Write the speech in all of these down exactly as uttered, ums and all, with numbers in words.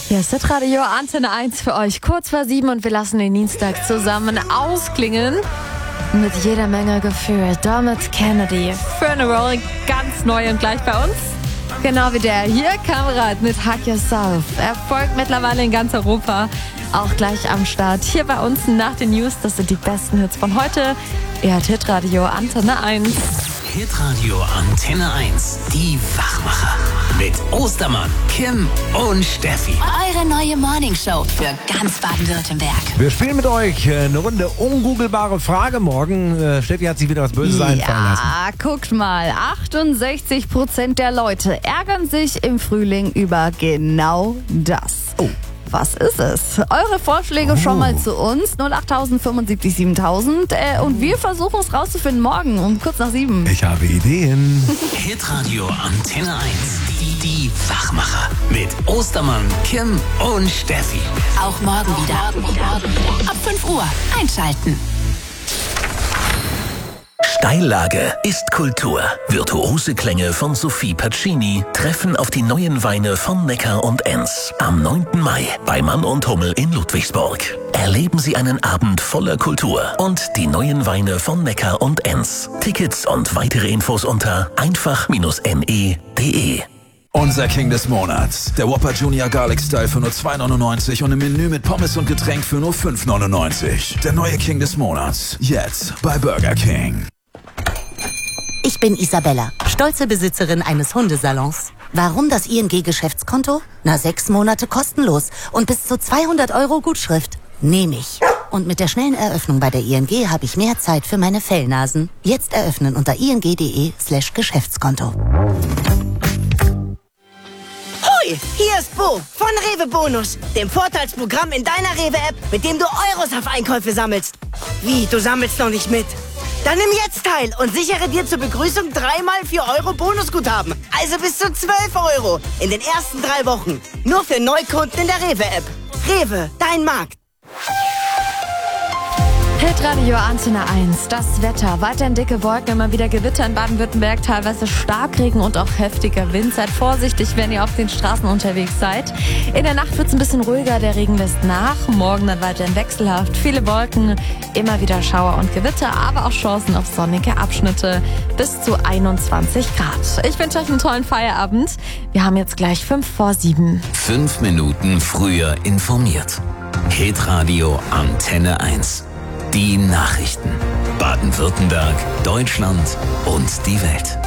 Hier ist Hitradio Antenne eins für euch. Kurz vor sieben und wir lassen den Dienstag zusammen ausklingen. Mit jeder Menge Gefühl. Dermot Kennedy. Funeral, ganz neu und gleich bei uns. Genau wie der hier, Kamerad mit Hug Yourself. Erfolgt mittlerweile in ganz Europa. Auch gleich am Start. Hier bei uns nach den News. Das sind die besten Hits von heute. Ihr hört Hitradio Antenne eins. Hitradio Antenne eins. Die Wachmacher. Mit Ostermann, Kim und Steffi. Eure neue Morningshow für ganz Baden-Württemberg. Wir spielen mit euch eine Runde ungoogelbare Frage morgen. Äh, Steffi hat sich wieder was Böses ja, einfallen lassen. Ja, guckt mal. achtundsechzig Prozent der Leute ärgern sich im Frühling über genau das. Oh. Was ist es? Eure Vorschläge oh. schon mal zu uns. null acht fünfundsiebzig siebentausend. Äh, und wir versuchen es rauszufinden morgen um kurz nach sieben. Ich habe Ideen. Hitradio Antenne eins. Die, die Wachmacher. Mit Ostermann, Kim und Steffi. Auch morgen wieder. Ab fünf Uhr einschalten. Steillage ist Kultur. Virtuose Klänge von Sophie Pacini treffen auf die neuen Weine von Neckar und Enz. Am neunten Mai bei Mann und Hummel in Ludwigsburg. Erleben Sie einen Abend voller Kultur und die neuen Weine von Neckar und Enz. Tickets und weitere Infos unter einfach ne punkt de. Unser King des Monats. Der Whopper Junior Garlic Style für nur zwei neunundneunzig und im Menü mit Pommes und Getränk für nur fünf neunundneunzig. Der neue King des Monats. Jetzt bei Burger King. Ich bin Isabella, stolze Besitzerin eines Hundesalons. Warum das I N G-Geschäftskonto? Na, sechs Monate kostenlos und bis zu zweihundert Euro Gutschrift. Nehme ich. Und mit der schnellen Eröffnung bei der I N G habe ich mehr Zeit für meine Fellnasen. Jetzt eröffnen unter ing.de slash Geschäftskonto. Hoi, hier ist Bo von Rewe Bonus, dem Vorteilsprogramm in deiner Rewe-App, mit dem du Euros auf Einkäufe sammelst. Wie, du sammelst noch nicht mit? Dann nimm jetzt teil und sichere dir zur Begrüßung dreimal vier Euro Bonusguthaben. Also bis zu zwölf Euro in den ersten drei Wochen. Nur für Neukunden in der Rewe-App. Rewe, dein Markt. Hitradio Antenne eins. Das Wetter. Weiterhin dicke Wolken, immer wieder Gewitter in Baden-Württemberg, teilweise Starkregen und auch heftiger Wind. Seid vorsichtig, wenn ihr auf den Straßen unterwegs seid. In der Nacht wird es ein bisschen ruhiger, der Regen lässt nach. Morgen dann weiterhin wechselhaft. Viele Wolken, immer wieder Schauer und Gewitter, aber auch Chancen auf sonnige Abschnitte. Bis zu einundzwanzig Grad. Ich wünsche euch einen tollen Feierabend. Wir haben jetzt gleich fünf vor sieben. Fünf Minuten früher informiert. Hitradio Antenne eins. Die Nachrichten. Baden-Württemberg, Deutschland und die Welt.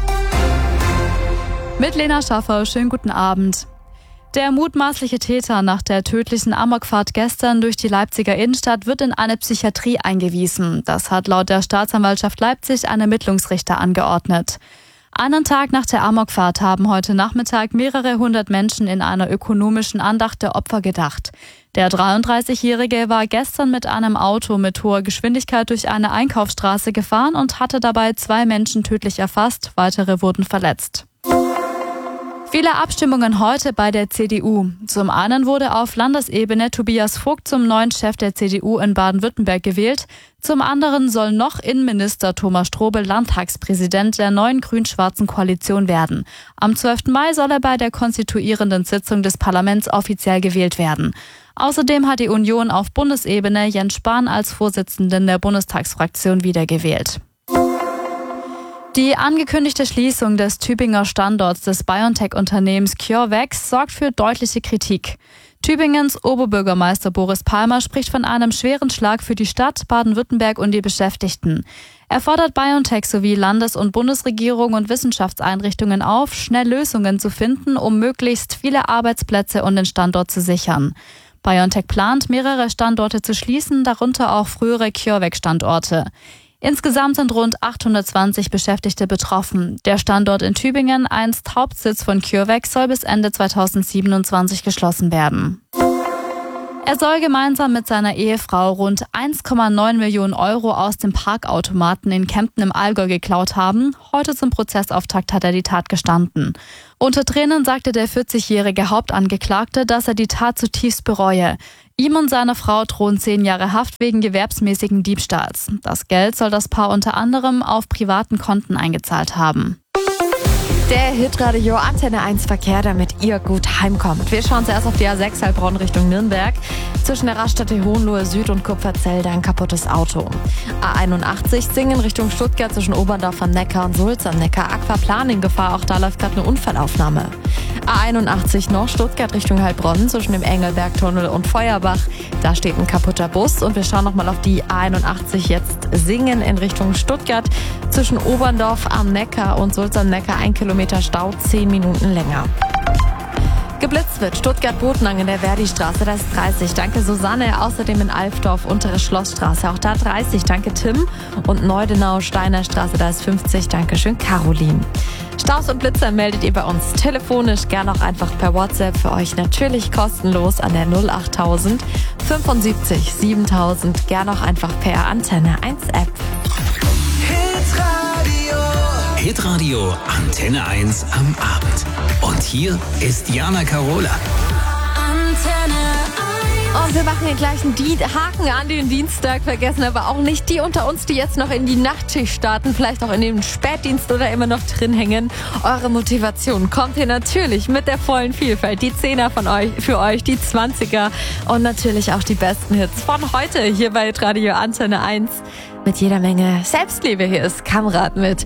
Mit Lena Schaffer, schönen guten Abend. Der mutmaßliche Täter nach der tödlichen Amokfahrt gestern durch die Leipziger Innenstadt wird in eine Psychiatrie eingewiesen. Das hat laut der Staatsanwaltschaft Leipzig ein Ermittlungsrichter angeordnet. Einen Tag nach der Amokfahrt haben heute Nachmittag mehrere hundert Menschen in einer ökonomischen Andacht der Opfer gedacht. Der dreiunddreißigjährige war gestern mit einem Auto mit hoher Geschwindigkeit durch eine Einkaufsstraße gefahren und hatte dabei zwei Menschen tödlich erfasst, weitere wurden verletzt. Viele Abstimmungen heute bei der C D U. Zum einen wurde auf Landesebene Tobias Vogt zum neuen Chef der C D U in Baden-Württemberg gewählt. Zum anderen soll noch Innenminister Thomas Strobel Landtagspräsident der neuen grün-schwarzen Koalition werden. Am zwölften Mai soll er bei der konstituierenden Sitzung des Parlaments offiziell gewählt werden. Außerdem hat die Union auf Bundesebene Jens Spahn als Vorsitzenden der Bundestagsfraktion wiedergewählt. Die angekündigte Schließung des Tübinger Standorts des BioNTech-Unternehmens CureVac sorgt für deutliche Kritik. Tübingens Oberbürgermeister Boris Palmer spricht von einem schweren Schlag für die Stadt, Baden-Württemberg und die Beschäftigten. Er fordert BioNTech sowie Landes- und Bundesregierung und Wissenschaftseinrichtungen auf, schnell Lösungen zu finden, um möglichst viele Arbeitsplätze und den Standort zu sichern. BioNTech plant, mehrere Standorte zu schließen, darunter auch frühere CureVac-Standorte. Insgesamt sind rund achthundertzwanzig Beschäftigte betroffen. Der Standort in Tübingen, einst Hauptsitz von CureVac, soll bis Ende zweitausendsiebenundzwanzig geschlossen werden. Er soll gemeinsam mit seiner Ehefrau rund eins Komma neun Millionen Euro aus dem Parkautomaten in Kempten im Allgäu geklaut haben. Heute zum Prozessauftakt hat er die Tat gestanden. Unter Tränen sagte der vierzigjährige Hauptangeklagte, dass er die Tat zutiefst bereue. Ihm und seiner Frau drohen zehn Jahre Haft wegen gewerbsmäßigen Diebstahls. Das Geld soll das Paar unter anderem auf privaten Konten eingezahlt haben. Der Hitradio Antenne eins Verkehr, damit ihr gut heimkommt. Wir schauen zuerst auf die A sechs Heilbronn Richtung Nürnberg. Zwischen der Raststätte Hohenlohe Süd und Kupferzell ein kaputtes Auto. A einundachtzig Singen Richtung Stuttgart zwischen Oberndorf am Neckar und Sulz am Neckar. Aquaplaning Gefahr, auch da läuft gerade eine Unfallaufnahme. A einundachtzig Nord Stuttgart Richtung Heilbronn zwischen dem Engelbergtunnel und Feuerbach. Da steht ein kaputter Bus und wir schauen nochmal auf die A einundachtzig jetzt Singen in Richtung Stuttgart zwischen Oberndorf am Neckar und Sulz am Neckar. Ein Kilometer Stau, zehn Minuten länger. Geblitzt wird Stuttgart-Bodenang in der Verdi-Straße, da ist dreißig. Danke Susanne. Außerdem in Alfdorf, untere Schlossstraße, auch da dreißig. Danke Tim. Und Neudenau, Steiner Straße, da ist fünfzig. Dankeschön Caroline. Staus und Blitzer meldet ihr bei uns telefonisch, gern auch einfach per WhatsApp. Für euch natürlich kostenlos an der null achttausend fünfundsiebzig siebentausend. Gern auch einfach per Antenne eins App. Hitradio Antenne eins am Abend. Und hier ist Jana Karola. Und wir machen hier gleich einen Di- Haken an den Dienstag, vergessen aber auch nicht die unter uns, die jetzt noch in die Nachtschicht starten, vielleicht auch in den Spätdienst oder immer noch drin hängen. Eure Motivation kommt hier natürlich mit der vollen Vielfalt. Die Zehner von euch, für euch, die Zwanziger und natürlich auch die besten Hits von heute hier bei Radio Antenne eins. Mit jeder Menge Selbstliebe. Hier ist Kamrat mit